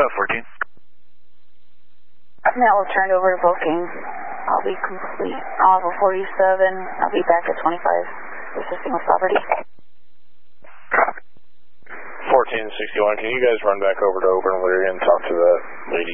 14. Now we'll turn over to booking. I'll be complete. I'll have a 47. I'll be back at 25. Assisting with property. 1461, can you guys run back over to Oberlin and talk to that lady